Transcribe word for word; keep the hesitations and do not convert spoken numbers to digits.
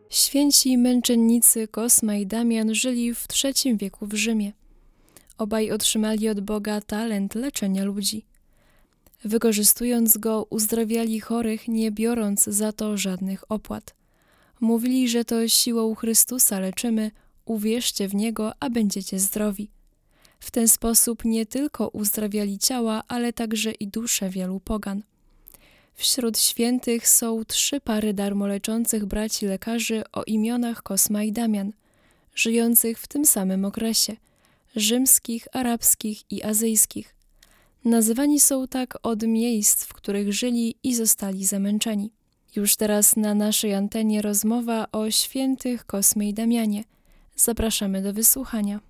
Święci męczennicy Kosma i Damian żyli w trzecim wieku w Rzymie. Obaj otrzymali od Boga talent leczenia ludzi. Wykorzystując go, uzdrawiali chorych, nie biorąc za to żadnych opłat. Mówili, że to siłą Chrystusa leczymy, uwierzcie w Niego, a będziecie zdrowi. W ten sposób nie tylko uzdrawiali ciała, ale także i dusze wielu pogan. Wśród świętych są trzy pary darmoleczących braci lekarzy o imionach Kosma i Damian, żyjących w tym samym okresie – rzymskich, arabskich i azyjskich. Nazywani są tak od miejsc, w których żyli i zostali zamęczeni. Już teraz na naszej antenie rozmowa o świętych Kosmie i Damianie. Zapraszamy do wysłuchania.